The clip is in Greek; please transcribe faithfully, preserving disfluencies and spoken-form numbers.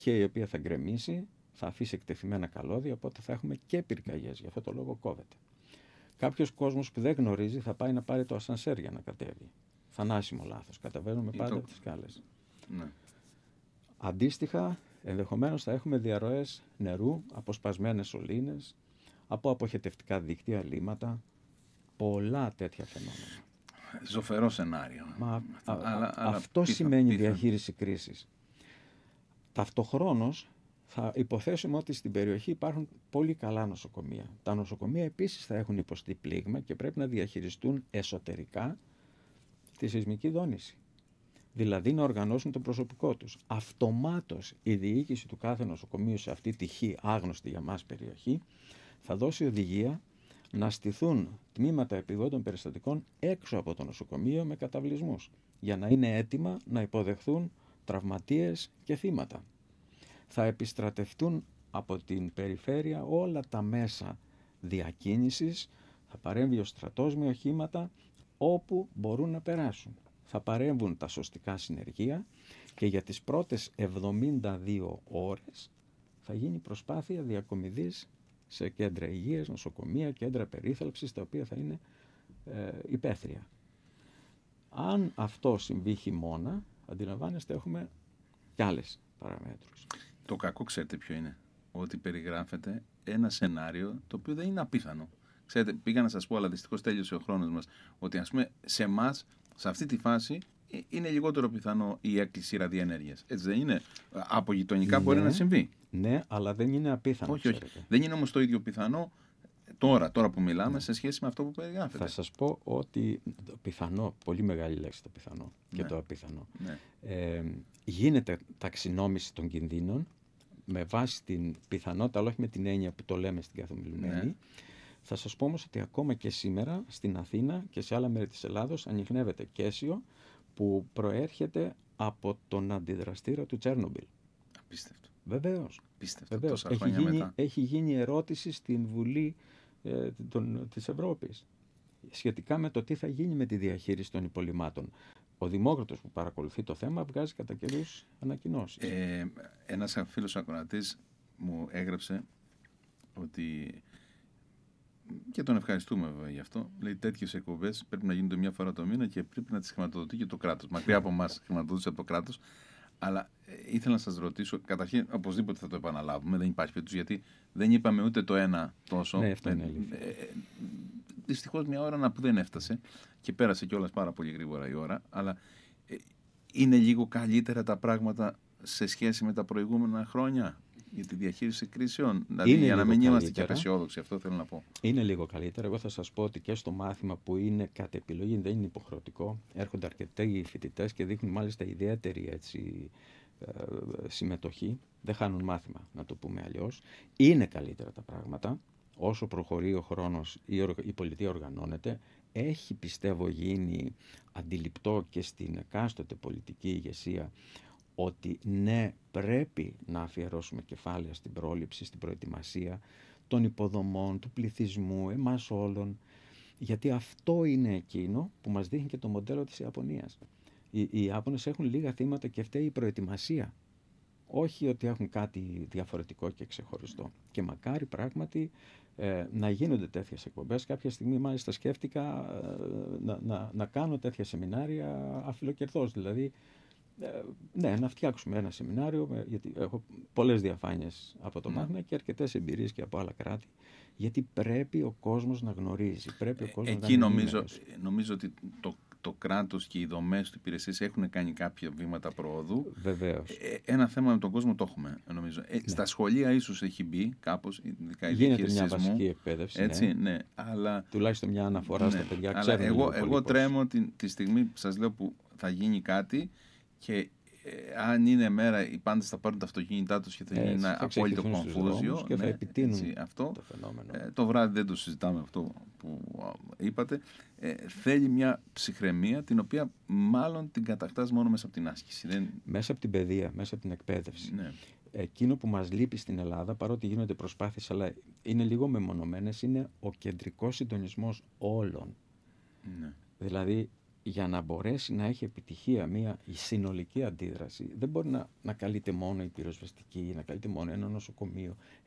και η οποία θα γκρεμίσει, θα αφήσει εκτεθειμένα καλώδια, οπότε θα έχουμε και πυρκαγιές. Γι' αυτό το λόγο κόβεται. Κάποιος κόσμος που δεν γνωρίζει θα πάει να πάρει το ασανσέρ για να κατέβει. Θανάσιμο λάθος. Κατεβαίνουμε πάντα το... από τις σκάλες. Ναι. Αντίστοιχα, ενδεχομένως θα έχουμε διαρροές νερού από σπασμένες σωλήνες, από αποχετευτικά δίκτυα, λίμματα, πολλά τέτοια φαινόμενα. Ζωφερό σενάριο. Μα, α, αλλά, α, αλλά αυτό πίθα, σημαίνει πίθα. διαχείριση κρίσης. Ταυτοχρόνως θα υποθέσουμε ότι στην περιοχή υπάρχουν πολύ καλά νοσοκομεία. Τα νοσοκομεία επίσης θα έχουν υποστεί πλήγμα και πρέπει να διαχειριστούν εσωτερικά τη σεισμική δόνηση. Δηλαδή να οργανώσουν το προσωπικό τους. Αυτομάτως η διοίκηση του κάθε νοσοκομείου σε αυτή τη χ άγνωστη για μας περιοχή θα δώσει οδηγία να στηθούν τμήματα επιγόντων περιστατικών έξω από το νοσοκομείο με καταβλισμούς, για να είναι έτοιμα να υποδεχθούν τραυματίες και θύματα. Θα επιστρατευτούν από την περιφέρεια όλα τα μέσα διακίνησης, θα παρέμβει ο στρατός με οχήματα όπου μπορούν να περάσουν. Θα παρέμβουν τα σωστικά συνεργεία και για τις πρώτες εβδομήντα δύο ώρες θα γίνει προσπάθεια διακομιδής σε κέντρα υγείας, νοσοκομεία, κέντρα περίθαλψης, τα οποία θα είναι ε, υπαίθρια. Αν αυτό συμβεί χειμώνα, αντιλαμβάνεστε, έχουμε κι άλλες παραμέτρους. Το κακό ξέρετε ποιο είναι? Ότι περιγράφεται ένα σενάριο το οποίο δεν είναι απίθανο. Ξέρετε, πήγα να σας πω, αλλά δυστυχώς τέλειωσε ο χρόνος μας, ότι ας πούμε σε εμάς, σε αυτή τη φάση, είναι λιγότερο πιθανό η έκκληση ραδιενέργειας. Έτσι δεν είναι? Από γειτονικά Ναι, μπορεί να συμβεί. Ναι, αλλά δεν είναι απίθανο. Όχι, όχι. Δεν είναι όμως το ίδιο πιθανό τώρα, τώρα που μιλάμε, ναι, σε σχέση με αυτό που περιγράφεται. Θα σας πω ότι το πιθανό, πολύ μεγάλη λέξη το πιθανό, ναι, και το απίθανο. Ναι. Ε, γίνεται ταξινόμηση των κινδύνων με βάση την πιθανότητα, αλλά όχι με την έννοια που το λέμε στην καθομιλουμένη. Ναι. Θα σας πω όμως ότι ακόμα και σήμερα στην Αθήνα και σε άλλα μέρη της Ελλάδος ανιχνεύεται καίσιο που προέρχεται από τον αντιδραστήρα του Τσέρνομπιλ. Απίστευτο. Βεβαίως. Απίστευτο. Βεβαίως. Έχει, γίνει, μετά. έχει γίνει ερώτηση στην Βουλή ε, των, της Ευρώπης σχετικά με το τι θα γίνει με τη διαχείριση των υπολειμμάτων. Ο Δημόκρατος που παρακολουθεί το θέμα βγάζει κατά καιρούς ανακοινώσεις. Ε, ένας φίλος ακροατής μου έγραψε ότι, και τον ευχαριστούμε βέβαια γι' αυτό, λέει τέτοιες εκπομπές πρέπει να γίνονται μια φορά το μήνα και πρέπει να τις χρηματοδοτεί και το κράτος. Μακριά από εμάς χρηματοδότηση από το κράτος. Αλλά ε, ήθελα να σας ρωτήσω, καταρχήν οπωσδήποτε θα το επαναλάβουμε, δεν υπάρχει περίπτωση, γιατί δεν είπαμε ούτε το ένα τόσο. Ναι, αυτό είναι ε, ε, ε, δυστυχώς μια ώρα να που δεν έφτασε και πέρασε κιόλας πάρα πολύ γρήγορα η ώρα, αλλά ε, είναι λίγο καλύτερα τα πράγματα σε σχέση με τα προηγούμενα χρόνια για τη διαχείριση κρίσεων. Δηλαδή, είναι για να μην καλύτερα. είμαστε και απεσιόδοξοι, αυτό θέλω να πω. Είναι λίγο καλύτερα. Εγώ θα σας πω ότι και στο μάθημα που είναι κατ' επιλογή, δεν είναι υποχρεωτικό, έρχονται αρκετοί φοιτητές και δείχνουν μάλιστα ιδιαίτερη έτσι, ε, συμμετοχή. Δεν χάνουν μάθημα, να το πούμε αλλιώς. Είναι καλύτερα τα πράγματα. Όσο προχωρεί ο χρόνος, η, οργ... η πολιτεία οργανώνεται. Έχει, πιστεύω, γίνει αντιληπτό και στην εκάστοτε πολιτική ηγεσία ότι ναι, πρέπει να αφιερώσουμε κεφάλαια στην πρόληψη, στην προετοιμασία των υποδομών, του πληθυσμού, εμάς όλων, γιατί αυτό είναι εκείνο που μας δείχνει και το μοντέλο της Ιαπωνίας. Οι, οι Ιάπωνες έχουν λίγα θύματα και φταίει η προετοιμασία. Όχι ότι έχουν κάτι διαφορετικό και ξεχωριστό. Και μακάρι πράγματι ε, να γίνονται τέτοιες εκπομπές. Κάποια στιγμή μάλιστα σκέφτηκα ε, να, να, να κάνω τέτοια σεμινάρια αφιλοκερδώς. Δηλαδή, ε, ναι, να φτιάξουμε ένα σεμινάριο, γιατί έχω πολλές διαφάνειες από το mm. μάθημα και αρκετές εμπειρίες και από άλλα κράτη. Γιατί πρέπει ο κόσμος να γνωρίζει. Πρέπει ο κόσμος Εκεί να νομίζω, νομίζω ότι το το κράτος και οι δομές του υπηρεσίες έχουν κάνει κάποια βήματα προόδου. Βεβαίως. Ε, ένα θέμα με τον κόσμο το έχουμε, νομίζω. Ε, ναι. Στα σχολεία ίσως έχει μπει κάπως, ειδικά η γίνεται μια βασική εκπαίδευση. Έτσι, ναι. ναι, αλλά... Τουλάχιστον μια αναφορά ναι, στα παιδιά. Αλλά εγώ, εγώ τρέμω τη, τη στιγμή που σας λέω που θα γίνει κάτι και ε, αν είναι μέρα οι πάντες θα πάρουν τα αυτοκίνητά τους και θα γίνει ένα απόλυτο κομφούζιο και θα ναι, επιτείνουν έτσι, αυτό, το φαινόμενο. Ε, το βράδυ δεν το συζητάμε αυτό που είπατε. Ε, θέλει μια ψυχραιμία την οποία μάλλον την κατακτάς μόνο μέσα από την άσκηση. Δεν... Μέσα από την παιδεία, μέσα από την εκπαίδευση. Ναι. Εκείνο που μας λείπει στην Ελλάδα, παρότι γίνονται προσπάθειες, αλλά είναι λίγο μεμονωμένες, είναι ο κεντρικός συντονισμός όλων. Ναι. Δηλαδή, για να μπορέσει να έχει επιτυχία μια η συνολική αντίδραση, δεν μπορεί να, να καλείται μόνο η πυροσβεστική, να καλείται μόνο ένα νοσοκομείο,